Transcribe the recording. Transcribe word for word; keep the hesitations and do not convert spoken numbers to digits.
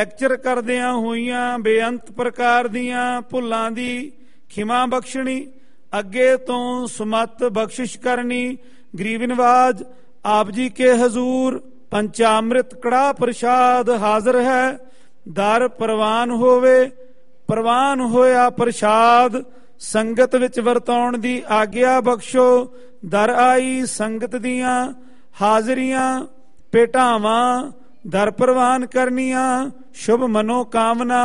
Lecture ਕਰਦਿਆਂ ਹੋਈਆਂ ਬੇਅੰਤ ਪ੍ਰਕਾਰ ਦੀਆਂ ਭੁੱਲਾਂ ਦੀ ਖਿਮਾ ਬਖਸ਼ਣੀ, ਅੱਗੇ ਤੋਂ ਸੁਮਤ ਬਖਸ਼ਿਸ਼ ਕਰਨੀ। ਗਰੀਬ ਨਿਵਾਜ ਆਪ ਜੀ ਕੇ ਹਜ਼ੂਰ ਪੰਚਾਮ੍ਰਿਤ ਕੜਾਹ ਪ੍ਰਸ਼ਾਦ ਹਾਜ਼ਰ ਹੈ। ਦਰ ਪ੍ਰਵਾਨ ਹੋਵੇ, ਪ੍ਰਵਾਨ ਹੋਇਆ ਪ੍ਰਸ਼ਾਦ ਸੰਗਤ ਵਿੱਚ ਵਰਤਾਉਣ ਦੀ ਆਗਿਆ ਬਖਸ਼ੋ। ਦਰ ਆਈ ਸੰਗਤ ਦੀਆਂ ਹਾਜ਼ਰੀਆਂ ਭੇਟਾਵਾਂ ਦਰ ਪ੍ਰਵਾਨ ਕਰਨੀਆਂ। ਸ਼ੁਭ ਮਨੋਕਾਮਨਾ